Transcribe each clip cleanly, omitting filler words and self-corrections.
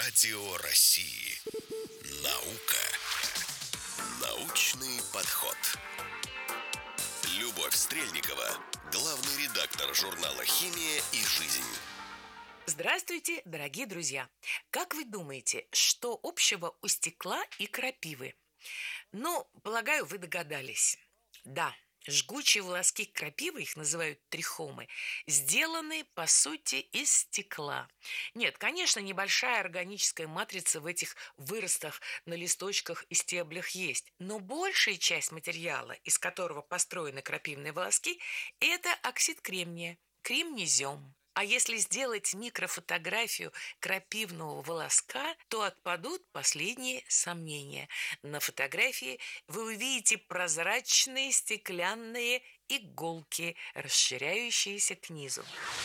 Радио России. Наука. Научный подход. Любовь Стрельникова, главный редактор журнала «Химия и жизнь». Здравствуйте, дорогие друзья! Как вы думаете, что общего у стекла и крапивы? Полагаю, вы догадались. Да, жгучие волоски крапивы, их называют трихомы, сделаны, по сути, из стекла. Нет, конечно, небольшая органическая матрица в этих выростах на листочках и стеблях есть, но большая часть материала, из которого построены крапивные волоски, это оксид кремния, кремнезем. А если сделать микрофотографию крапивного волоска, то отпадут последние сомнения. На фотографии вы увидите прозрачные стеклянные иголки, расширяющиеся к низу.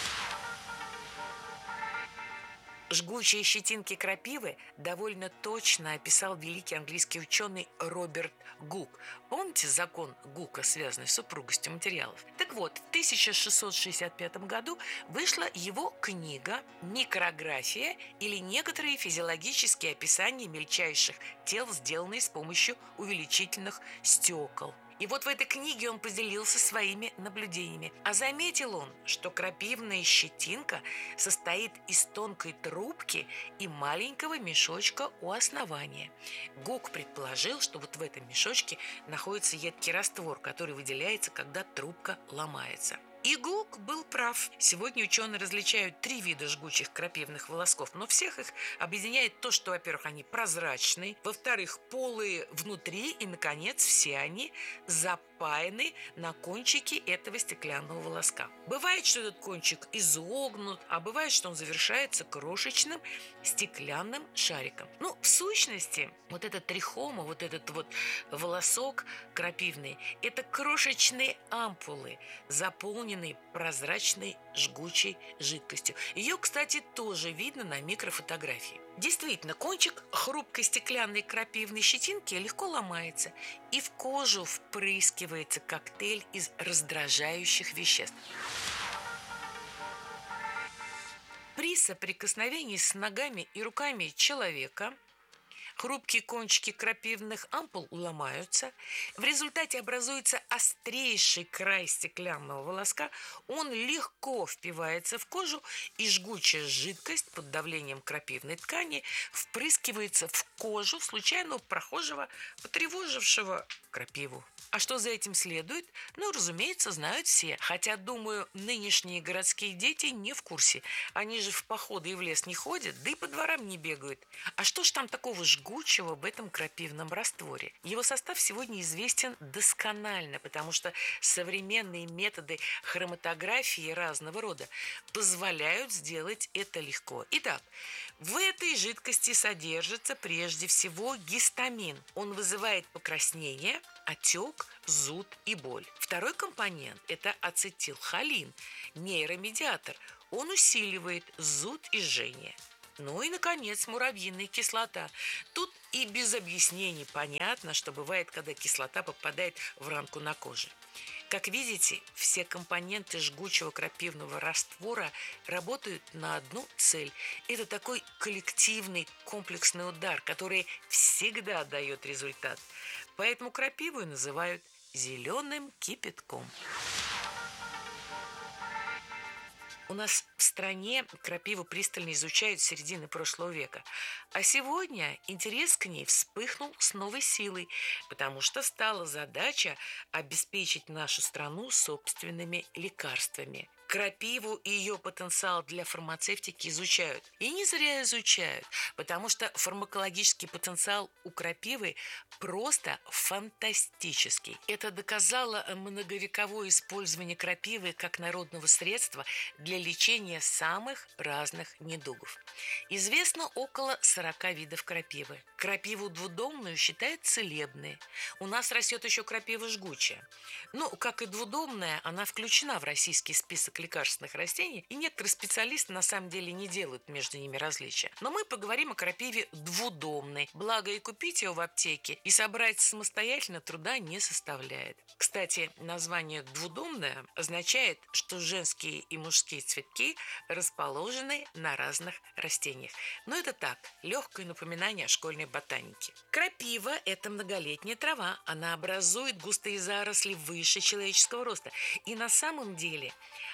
Жгучие щетинки крапивы довольно точно описал великий английский ученый Роберт Гук. Помните закон Гука, связанный с супругостью материалов? Так вот, в 1665 году вышла его книга «Микрография» или некоторые физиологические описания мельчайших тел, сделанные с помощью увеличительных стекол. И вот в этой книге он поделился своими наблюдениями. А заметил он, что крапивная щетинка состоит из тонкой трубки и маленького мешочка у основания. Гук предположил, что вот в этом мешочке находится едкий раствор, который выделяется, когда трубка ломается. И Гук был прав. Сегодня ученые различают 3 вида жгучих крапивных волосков, но всех их объединяет то, что, во-первых, они прозрачные, во-вторых, полые внутри, и, наконец, все они запаяны на кончике этого стеклянного волоска. Бывает, что этот кончик изогнут, а бывает, что он завершается крошечным стеклянным шариком. В сущности, вот эта трихома, вот этот вот волосок крапивный, это крошечные ампулы, заполненные прозрачной жгучей жидкостью. Ее, кстати, тоже видно на микрофотографии. Действительно, кончик хрупкой стеклянной крапивной щетинки легко ломается, и в кожу впрыскивается коктейль из раздражающих веществ. При соприкосновении с ногами и руками человека хрупкие кончики крапивных ампул ломаются. В результате образуется острейший край стеклянного волоска. Он легко впивается в кожу, и жгучая жидкость под давлением крапивной ткани впрыскивается в кожу случайного прохожего, потревожившего крапиву. А что за этим следует? Разумеется, знают все. Хотя, думаю, нынешние городские дети не в курсе. Они же в походы и в лес не ходят, да и по дворам не бегают. А что ж там такого жгучего в этом крапивном растворе? Его состав сегодня известен досконально, потому что современные методы хроматографии разного рода позволяют сделать это легко. Итак, в этой жидкости содержится прежде всего гистамин. Он вызывает покраснение, отек, зуд и боль. Второй компонент – это ацетилхолин, нейромедиатор. Он усиливает зуд и жжение. И, наконец, муравьиная кислота. Тут и без объяснений понятно, что бывает, когда кислота попадает в ранку на коже. Как видите, все компоненты жгучего крапивного раствора работают на одну цель. Это такой коллективный комплексный удар, который всегда дает результат. Поэтому крапиву и называют зеленым кипятком. У нас в стране крапиву пристально изучают с середины прошлого века. А сегодня интерес к ней вспыхнул с новой силой, потому что стала задача обеспечить нашу страну собственными лекарствами. Крапиву и ее потенциал для фармацевтики изучают. И не зря изучают, потому что фармакологический потенциал у крапивы просто фантастический. Это доказало многовековое использование крапивы как народного средства для лечения самых разных недугов. Известно около 40 видов крапивы. Крапиву двудомную считают целебной. У нас растет еще крапива жгучая. Как и двудомная, она включена в российский список несколько лекарственных растений, и некоторые специалисты на самом деле не делают между ними различия. Но мы поговорим о крапиве двудомной. Благо и купить ее в аптеке, и собрать самостоятельно труда не составляет. Кстати, название «двудомная» означает, что женские и мужские цветки расположены на разных растениях. Но это так, легкое напоминание о школьной ботанике. Крапива – это многолетняя трава. Она образует густые заросли выше человеческого роста. И на самом деле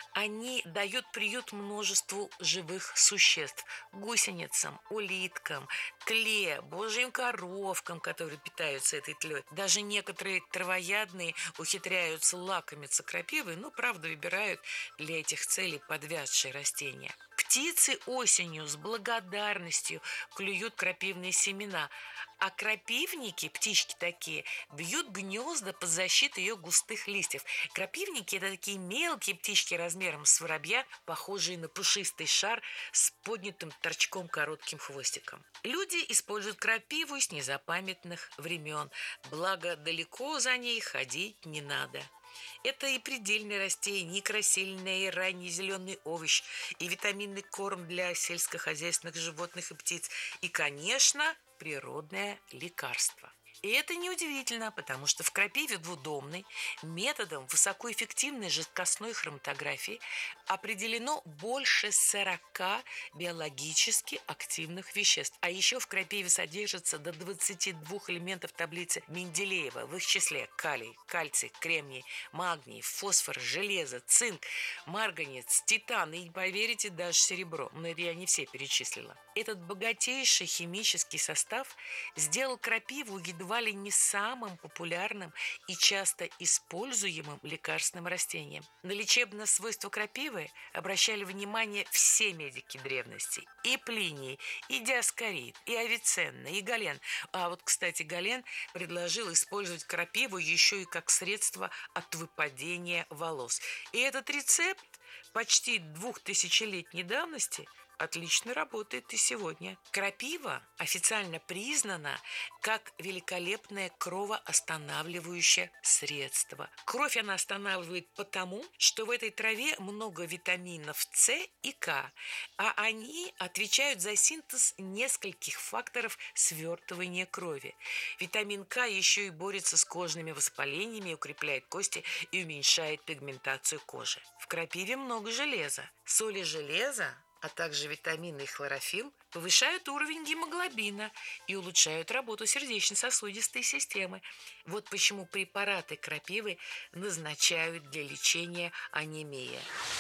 они дают приют множеству живых существ. Гусеницам, улиткам, тле, божьим коровкам, которые питаются этой тлей. Даже некоторые травоядные ухитряются лакомиться крапивой, но, правда, выбирают для этих целей подвядшие растения. Птицы осенью с благодарностью клюют крапивные семена, а крапивники, птички такие, бьют гнезда под защиту ее густых листьев. Крапивники – это такие мелкие птички размером с воробья, похожие на пушистый шар с поднятым торчком коротким хвостиком. Люди используют крапиву с незапамятных времен, благо далеко за ней ходить не надо. Это и предельное растение, и красильный, и ранний зеленый овощ, и витаминный корм для сельскохозяйственных животных и птиц, и, конечно, природное лекарство. И это неудивительно, потому что в крапиве двудомной методом высокоэффективной жидкостной хроматографии определено больше 40 биологически активных веществ. А еще в крапиве содержится до 22 элементов таблицы Менделеева, в их числе калий, кальций, кремний, магний, фосфор, железо, цинк, марганец, титан и, поверите, даже серебро. Но это я не все перечислила. Этот богатейший химический состав сделал крапиву едва ли не самым популярным и часто используемым лекарственным растением. На лечебные свойства крапивы обращали внимание все медики древности. И Плиний, и Диоскорид, и Авиценна, и Гален. А вот, кстати, Гален предложил использовать крапиву еще и как средство от выпадения волос. И этот рецепт почти 2000-летней давности отлично работает и сегодня. Крапива официально признана как великолепное кровоостанавливающее средство. Кровь она останавливает потому, что в этой траве много витаминов С и К, а они отвечают за синтез нескольких факторов свертывания крови. Витамин К еще и борется с кожными воспалениями, укрепляет кости и уменьшает пигментацию кожи. В крапиве много железа. Соли железа, а также витамины и хлорофилл повышают уровень гемоглобина и улучшают работу сердечно-сосудистой системы. Вот почему препараты крапивы назначают для лечения анемии.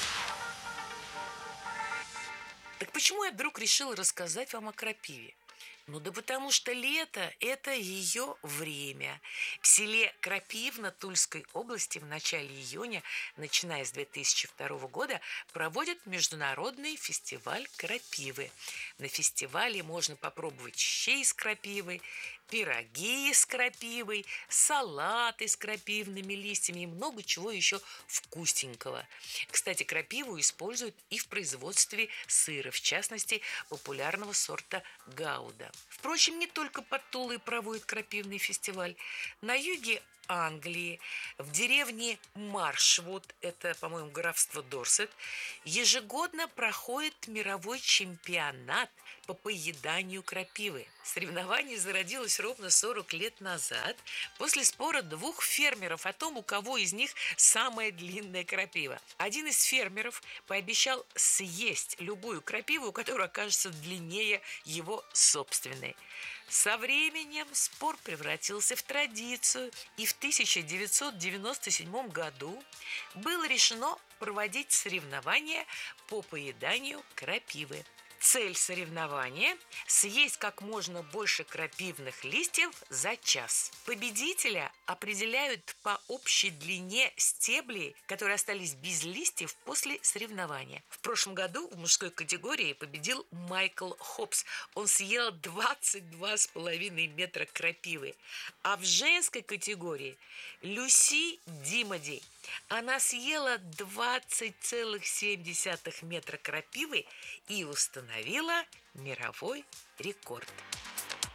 Так почему я вдруг решила рассказать вам о крапиве? Ну да потому что лето – это ее время. В селе Крапивно Тульской области в начале июня, начиная с 2002 года, проводят международный фестиваль крапивы. На фестивале можно попробовать щей с крапивой, пироги с крапивой, салаты с крапивными листьями и много чего еще вкусненького. Кстати, крапиву используют и в производстве сыра, в частности, популярного сорта Гауда. Впрочем, не только под Тулой проводят крапивный фестиваль. На юге Англии, в деревне Маршвуд, это, по-моему, графство Дорсет, ежегодно проходит мировой чемпионат по поеданию крапивы. Соревнование зародилось ровно 40 лет назад после спора двух фермеров о том, у кого из них самая длинная крапива. Один из фермеров пообещал съесть любую крапиву, которая окажется длиннее его собственной. Со временем спор превратился в традицию, и в 1997 году было решено проводить соревнования по поеданию крапивы. Цель соревнования – съесть как можно больше крапивных листьев за час. Победителя определяют по общей длине стеблей, которые остались без листьев после соревнования. В прошлом году в мужской категории победил Майкл Хопс. Он съел 22,5 метра крапивы. А в женской категории Люси Димоди. Она съела 20,7 метра крапивы и установила мировой рекорд.